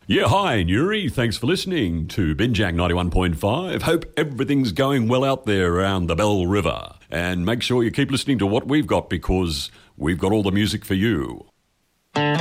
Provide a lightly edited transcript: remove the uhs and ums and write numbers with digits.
Yeah, hi, Nuri. Thanks for listening to Binjang 91.5. Hope everything's going well out there around the Bell River. And make sure you keep listening to what we've got because we've got all the music for you.